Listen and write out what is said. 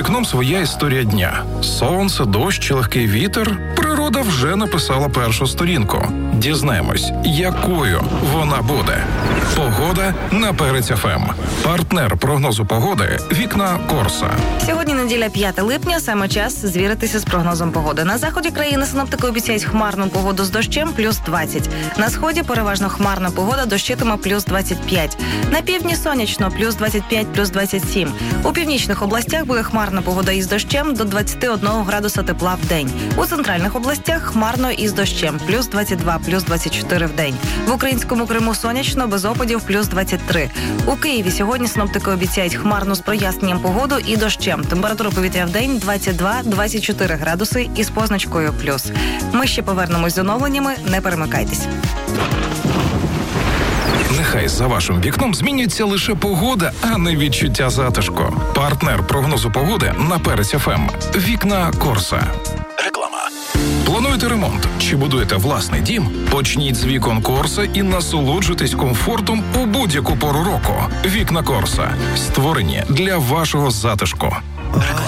вікном своя історія дня. Сонце, дощ чи легкий вітер. Природа вже написала першу сторінку. Дізнаємось, якою вона буде. Погода на Перець ФМ. Партнер прогнозу погоди «Вікна Корса». Сьогодні неділя 5 липня, саме час звіритися з прогнозом погоди. На заході країни синоптики обіцяють хмарну погоду з дощем плюс 20. На сході переважно хмарна погода, дощитиме плюс 25. На півдні сонячно плюс 25, плюс 27. У північних областях буде хмарна погода із дощем до 21 градуса тепла в день. У центральних областях хмарно із дощем плюс 22, плюс 24 в день. В українському Криму сонячно, без опадів плюс 23. У Києві сьогодні синоптики обіцяють хмарну з проясненням погоду і дощем. Температура повітря в день 22-24 градуси із позначкою плюс. Ми ще повернемось з оновленнями, не перемикайтесь. Нехай за вашим вікном змінюється лише погода, а не відчуття затишку. Партнер прогнозу погоди на Перець ФМ. «Вікна Корса». Реклама. Плануєте ремонт чи будуєте власний дім? Почніть з вікон Корса і насолоджуйтесь комфортом у будь-яку пору року. «Вікна Корса» створені для вашого затишку.